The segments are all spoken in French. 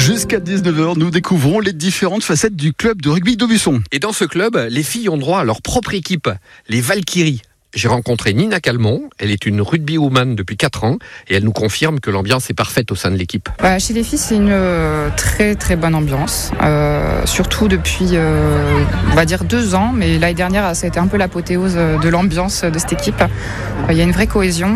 Jusqu'à 19h, nous découvrons les différentes facettes du club de rugby d'Aubusson. Et dans ce club, les filles ont droit à leur propre équipe, les Valkyries. J'ai rencontré Nina Calmont, elle est une rugby woman depuis 4 ans et elle nous confirme que l'ambiance est parfaite au sein de l'équipe. Chez les filles, c'est une très très bonne ambiance, surtout depuis on va dire 2 ans, mais l'année dernière ça a été un peu l'apothéose de l'ambiance de cette équipe. Il y a une vraie cohésion,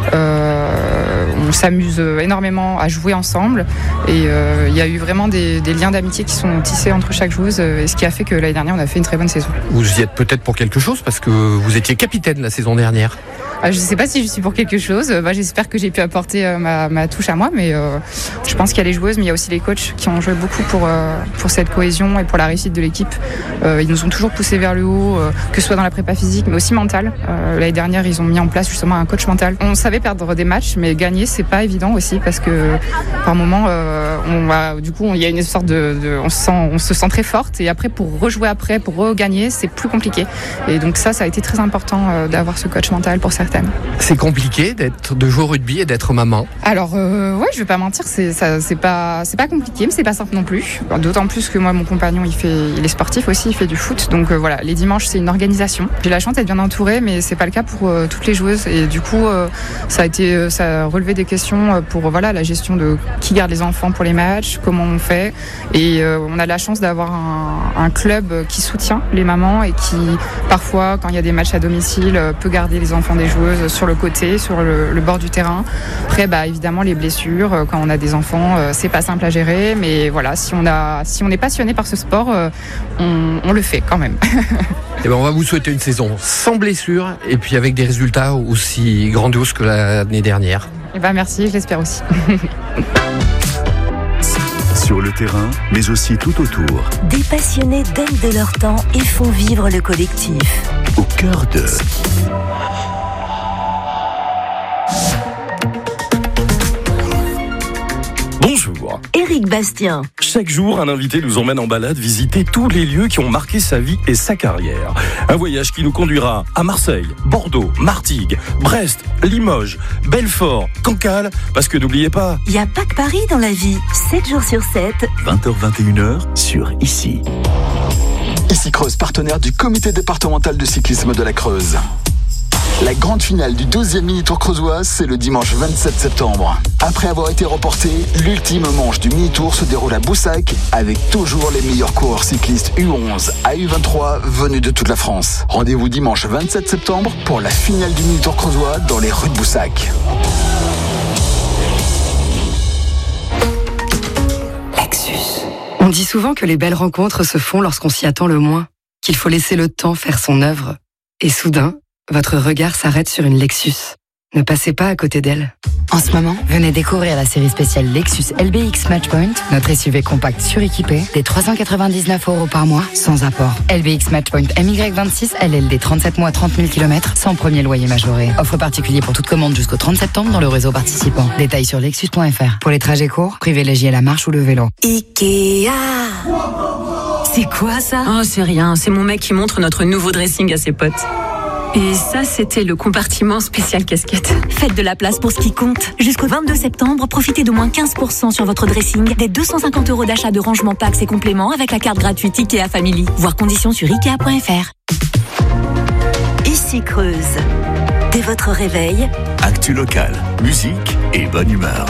on s'amuse énormément à jouer ensemble et il y a eu vraiment des liens d'amitié qui sont tissés entre chaque joueuse, et ce qui a fait que l'année dernière on a fait une très bonne saison. Vous y êtes peut-être pour quelque chose parce que vous étiez capitaine la saison dernière. Je ne sais pas si je suis pour quelque chose. J'espère que j'ai pu apporter ma touche à moi, mais je pense qu'il y a les joueuses, mais il y a aussi les coachs qui ont joué beaucoup pour cette cohésion et pour la réussite de l'équipe. Ils nous ont toujours poussés vers le haut, que ce soit dans la prépa physique, mais aussi mentale. L'année dernière, ils ont mis en place justement un coach mental. On savait perdre des matchs, mais gagner, c'est pas évident aussi, parce que par moment, il y a une sorte on se sent très forte, et après pour rejouer après, pour regagner, c'est plus compliqué. Et donc ça a été très important d'avoir ce coach mental pour certaines. C'est compliqué de jouer au rugby et d'être maman. Alors je vais pas mentir, c'est pas compliqué, mais c'est pas simple non plus. D'autant plus que moi, mon compagnon, il est sportif aussi, il fait du foot. Donc les dimanches, c'est une organisation. J'ai la chance d'être bien entourée, mais c'est pas le cas pour toutes les joueuses. Et du coup, ça a relevé des questions pour la gestion de qui garde les enfants pour les matchs, comment on fait. Et on a la chance d'avoir un club qui soutient les mamans et qui, parfois, quand il y a des matchs à domicile, peut garder les enfants des joueuses sur le côté, sur le bord du terrain. Après, évidemment, les blessures, quand on a des enfants, c'est pas simple à gérer, mais voilà, si on est passionné par ce sport, on le fait quand même. On va vous souhaiter une saison sans blessures et puis avec des résultats aussi grandioses que l'année dernière. Merci, je l'espère aussi. Sur le terrain, mais aussi tout autour. Des passionnés donnent de leur temps et font vivre le collectif. Au cœur de... Bonjour. Éric Bastien. Chaque jour, un invité nous emmène en balade visiter tous les lieux qui ont marqué sa vie et sa carrière. Un voyage qui nous conduira à Marseille, Bordeaux, Martigues, Brest, Limoges, Belfort, Cancale, parce que n'oubliez pas... Il n'y a pas que Paris dans la vie. 7 jours sur 7. 20h-21h sur Ici. Ici Creuse, partenaire du comité départemental de cyclisme de la Creuse. La grande finale du 12e mini-tour creusois, c'est le dimanche 27 septembre. Après avoir été reporté, l'ultime manche du mini-tour se déroule à Boussac avec toujours les meilleurs coureurs cyclistes U11 à U23 venus de toute la France. Rendez-vous dimanche 27 septembre pour la finale du mini-tour creusois dans les rues de Boussac. Lexus. On dit souvent que les belles rencontres se font lorsqu'on s'y attend le moins, qu'il faut laisser le temps faire son œuvre. Et soudain, votre regard s'arrête sur une Lexus. Ne passez pas à côté d'elle. En ce moment, venez découvrir la série spéciale Lexus LBX Matchpoint, notre SUV compact suréquipé, des 399 € par mois, sans apport. LBX Matchpoint MY26 LLD 37 mois 30 000 km, sans premier loyer majoré. Offre particulier pour toute commande jusqu'au 30 septembre dans le réseau participant. Détails sur lexus.fr. Pour les trajets courts, privilégiez la marche ou le vélo. Ikea. C'est quoi ça ? Oh, c'est rien, c'est mon mec qui montre notre nouveau dressing à ses potes. Et ça, c'était le compartiment spécial casquette. Faites de la place pour ce qui compte. Jusqu'au 22 septembre, profitez de moins 15% sur votre dressing, des 250 € d'achat de rangement packs et compléments avec la carte gratuite Ikea Family. Voir conditions sur Ikea.fr. Ici Creuse. Dès votre réveil, actu locale, musique et bonne humeur.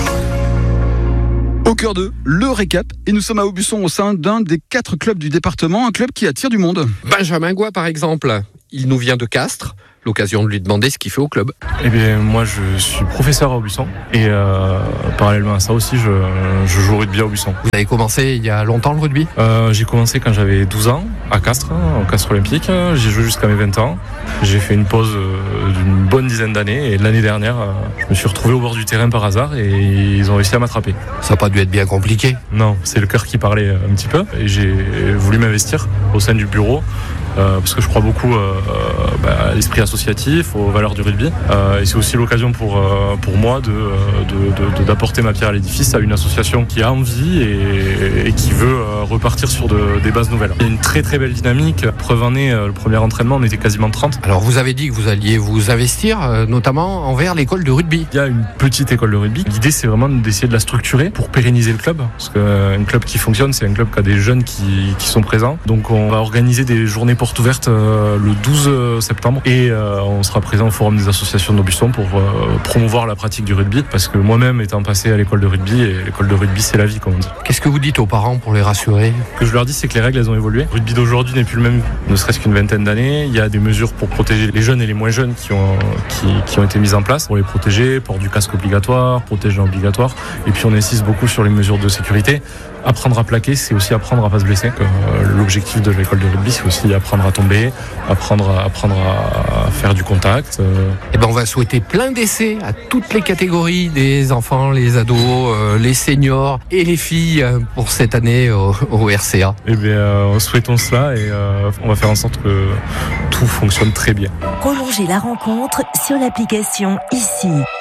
Au cœur de le récap, et nous sommes à Aubusson au sein d'un des 4 clubs du département, un club qui attire du monde. Benjamin Goua, par exemple, il nous vient de Castres. L'occasion de lui demander ce qu'il fait au club. Eh bien, moi, je suis professeur à Aubusson et parallèlement à ça aussi, je joue au rugby à Aubusson. Vous avez commencé il y a longtemps le rugby ? J'ai commencé quand j'avais 12 ans à Castres, au Castres Olympique. J'ai joué jusqu'à mes 20 ans. J'ai fait une pause d'une bonne dizaine d'années et l'année dernière, je me suis retrouvé au bord du terrain par hasard et ils ont réussi à m'attraper. Ça n'a pas dû être bien compliqué ? Non, c'est le cœur qui parlait un petit peu et j'ai voulu m'investir au sein du bureau parce que je crois beaucoup à l'esprit associatif, aux valeurs du rugby. Et c'est aussi l'occasion pour moi d'apporter ma pierre à l'édifice à une association qui a envie et qui veut repartir sur des bases nouvelles. Il y a une très très belle dynamique. Preuve en est, le premier entraînement, on était quasiment 30. Alors vous avez dit que vous alliez vous investir, notamment envers l'école de rugby. Il y a une petite école de rugby. L'idée, c'est vraiment d'essayer de la structurer pour pérenniser le club. Parce qu'un club qui fonctionne, c'est un club qui a des jeunes qui sont présents. Donc on va organiser des journées portes ouvertes le 12 septembre. Et on sera présent au Forum des associations d'Aubusson pour promouvoir la pratique du rugby. Parce que moi-même étant passé à l'école de rugby, et l'école de rugby, c'est la vie, comme on dit. Qu'est-ce que vous dites aux parents pour les rassurer ? Ce que je leur dis, c'est que les règles, elles ont évolué. Le rugby d'aujourd'hui n'est plus le même, ne serait-ce qu'une vingtaine d'années. Il y a des mesures pour protéger les jeunes et les moins jeunes qui ont été mises en place pour les protéger, port du casque obligatoire, protège obligatoire. Et puis on insiste beaucoup sur les mesures de sécurité. Apprendre à plaquer, c'est aussi apprendre à pas se blesser. L'objectif de l'école de rugby, c'est aussi apprendre à tomber, apprendre à faire du contact. Et on va souhaiter plein d'essais à toutes les catégories, des enfants, les ados, les seniors et les filles pour cette année au RCA. Et souhaitons cela et on va faire en sorte que tout fonctionne très bien. Prolongez la rencontre sur l'application ICI.